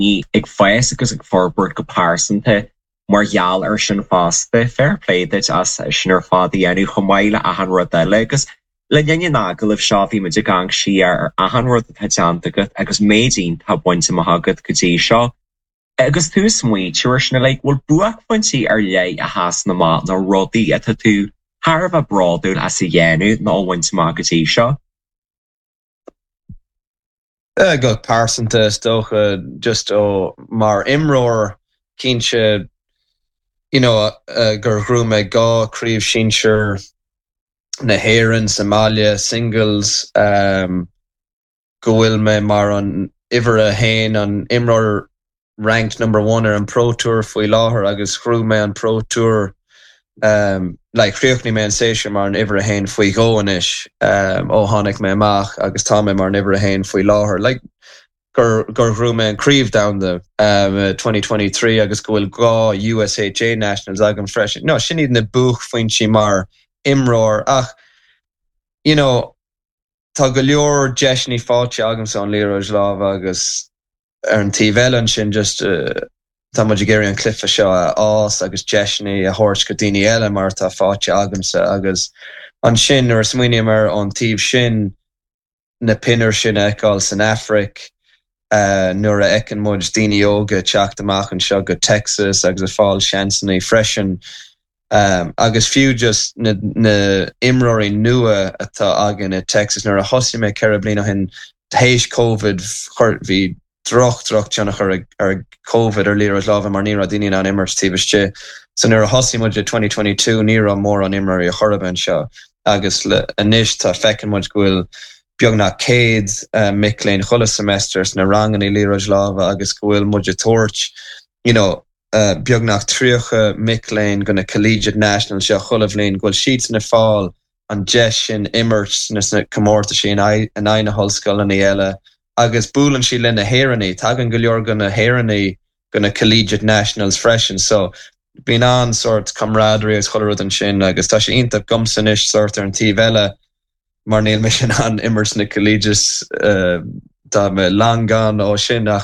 ní ag fees agus ag forbord go pásanta margheall sin fásta fair play that as sin fád dhéanú chomáile a an rud eile agus le dhéine nágal seo bhí muidir gang si ar a an rud a teanta agus méidín tá buinte mothgad go dtí seo. Agus tú smuo tuair sinna le bhfuil buach buintí ar lé a háas na má na rudaí atá tú Tharbh a braúil as a dhéanú ná bhaint má go dtí seo. Go pásanta stocha just ó mar imróir cínse gur hrú me gá críomh sinseir na hÉireann Somalia singles go bhfuil me mar an ihre hain an imróir ranked number 1 ar an Pro Tour faoi láthair agus chrú me an Pro Tour chríochní me an séisiir mar an ihre hain faoi góanis ó tháinig me amach agus tá me mar an ihre hain faoi láthair gur chrú me an críomh down the 2023 agus go bhfuil gá USHA Nationals agam freisin. No, sin iad na buch faoin si mar imróir ach tá go leor deisní fáilte agam san líróid lámh agus ar an tíbhelan sin just tá muidir géirí an clifa seo ás agus deisní a thuirt go daoine eile mar tá fáilte agamsa agus an sin ar smuoine mar an tíobh sin na pinner sin eáil san Afric nuair a ecin muid daoine óga teacht amach an seo go Texas agus a fáil seansanna freisin agus fiú just na imróirí nua atá agan i Texas nuair a thosaigh me ceithre bliana hin héis COVID bhí droch teannach ar COVID ar líra lábh mar níra daoine an immers tíbiste. So nuair a thosaigh muid 2022 níra mór an imróirí a chorban seo agus le anis tá fecin muid gohfuil beagnach céad mic léinn chula semesters na rangan i líra lábh agus gohfuil muid a tóirt beagnach tríocha mic léinn gona Collegiate National seo chulah léinn gohfuil siad na fáil an deis sin immers na comórta sin an aine hallscoil an eile agus búlann sí lena héireannaí tagan go leor gona héireannaí gona Collegiate Nationals freisin so bín an sort camaraderie as chuile an sin agus tá sé ionta gomsanis sort ar an tíbheile mar níl me sin an immers na collegiate tá me lang gan ó sin ach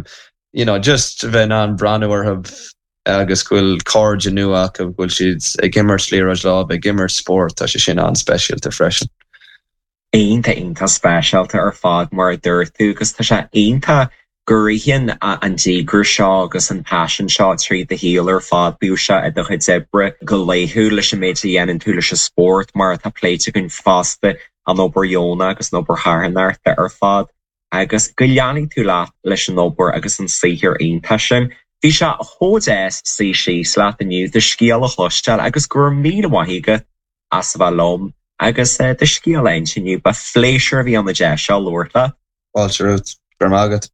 just bheith an branuar agus gúil card nuach a bhfuil siad ag immers líra láb ag immers sport tá sé sin an specialta freisin. Aonanta specialta ar fád mar dúir tú agus tá sé aonanta guríonn an dígur seo agus an passion seo trí de híal ar fád bú se a do chu debre go léithú leis an méid a dhéanann tú leis a sport mar tá pléite gon fásta an obair Jóna agus an obair Tharnairta ar fád agus go leanaigh tú leis an obair agus an saothar aonanta sin. Bhí se hódéis sí leat aniu de scéal a chluisteil agus gur míle waithige as bheith lom agus de scéal ein sinniu ba fléisir bhí an na de seo luirta. Walterút, Bermagad.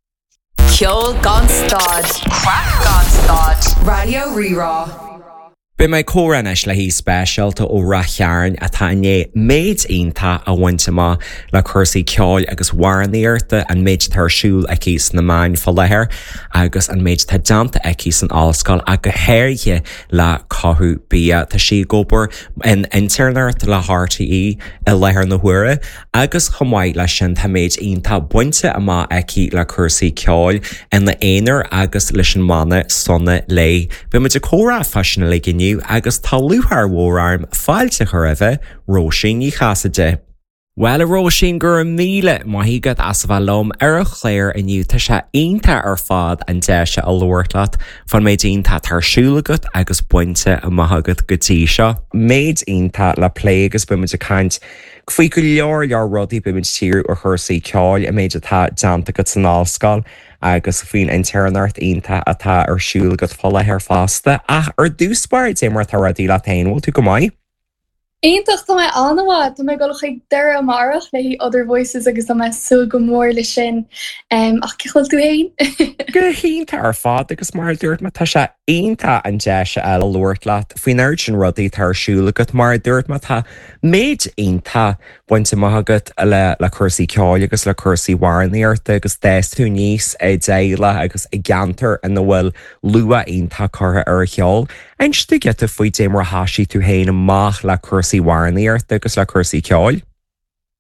Ceol gan stad, crack gan stad, Radio Rerá. Be mai córanis le hí spéisialta ó rachearn atá inné méid ionta a bhainte má le cursaí ceáil agus warnaíirta an méid tarsúil a cís na main fá lethir agus an méid tá damta a cís an álascail a go héirthe le cothú bia tá si gobar in internet le RTE i lethir na huire agus chomáid lei sin tá méid ionta buinte amá aici le cursaí ceáil in le éonar agus leis an mana sonna lei. Be muid a córa fashion le giniu agus tá luthar mhórarm fáilte chu raheh Róisín í chasaide. Well a Róisín gur míle maithígad as bheith lom ar a chléir iniu tá sé aonanta ar fád an deise a luirlaat fan méid ionta tarsúlagat agus buinte a maithagad go dtí seo. Méid ionta le plé agus bu muid a caint faoi go leor rudaí bu muid tíú ar chusaí ceáil a méid atá deanta go san álascail agus faoin internet ionta atá ar siúil go fola ar fásta ach ar dúspáir é mar tá rudaí le tainhil tú go maiid? Aontas tá mé anmha tá mé go chuig deire amach le hí other voices agus tá mé so go mór le sin ach ciil tú hain? Go hínta ar fád agus mar dúirt tá sé aonanta an deise eile luirlaat faoin air sin rudaí tarsúla go mar dúirt tá méid aonanta buinte maithagad le cursaí ceáil agus le cursaí warnaíirta agus déis tú níos é déile agus i gceantar in bhfuil lua aonanta chutha ar cheol. Ein stu geta faoi déimar hasí tú hain amach le cursaí warnaíirta agus le cursaí ceáil?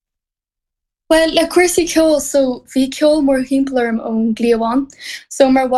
Well, le cuasaí ceol, so bhí ceol mór hímplarm ón gníomháin, so mar